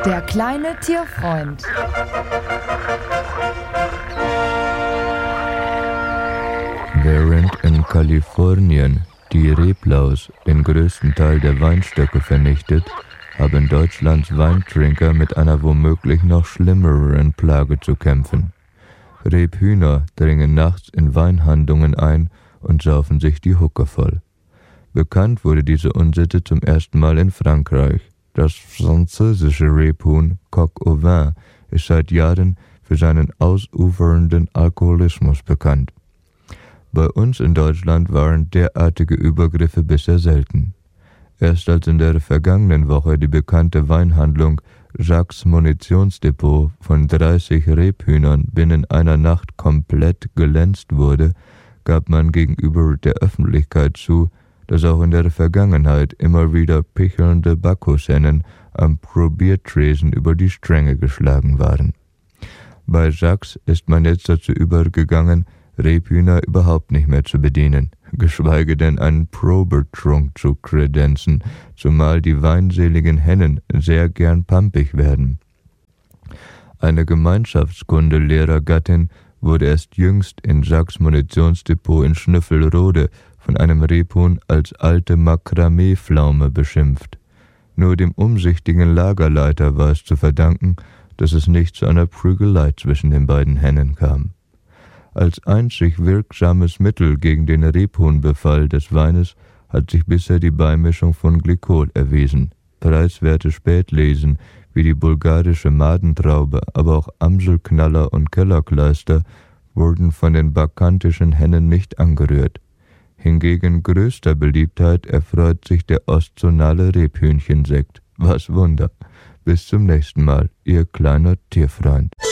Der kleine Tierfreund. Während in Kalifornien die Reblaus den größten Teil der Weinstöcke vernichtet, haben Deutschlands Weintrinker mit einer womöglich noch schlimmeren Plage zu kämpfen. Rebhühner dringen nachts in Weinhandlungen ein und saufen sich die Hucke voll. Bekannt wurde diese Unsitte zum ersten Mal in Frankreich. Das französische Rebhuhn Coq au vin ist seit Jahren für seinen ausufernden Alkoholismus bekannt. Bei uns in Deutschland waren derartige Übergriffe bisher selten. Erst als in der vergangenen Woche die bekannte Weinhandlung Jacques Munitionsdepot von 30 Rebhühnern binnen einer Nacht komplett glänzt wurde, gab man gegenüber der Öffentlichkeit zu, dass auch in der Vergangenheit immer wieder pichelnde Bacchushennen am Probiertresen über die Stränge geschlagen waren. Bei Jacques ist man jetzt dazu übergegangen, Rebhühner überhaupt nicht mehr zu bedienen, geschweige denn einen Probetrunk zu kredenzen, zumal die weinseligen Hennen sehr gern pampig werden. Eine Gemeinschaftskunde-Lehrergattin wurde erst jüngst in Jacques Munitionsdepot in Schnüffelrode von einem Rebhuhn als alte Makramee-Pflaume beschimpft. Nur dem umsichtigen Lagerleiter war es zu verdanken, dass es nicht zu einer Prügelei zwischen den beiden Hennen kam. Als einzig wirksames Mittel gegen den Rebhuhnbefall des Weines hat sich bisher die Beimischung von Glykol erwiesen. Preiswerte Spätlesen wie die bulgarische Madentraube, aber auch Amselknaller und Kellerkleister wurden von den bakantischen Hennen nicht angerührt. Hingegen größter Beliebtheit erfreut sich der ostzonale Rebhühnchensekt. Was Wunder! Bis zum nächsten Mal, Ihr kleiner Tierfreund.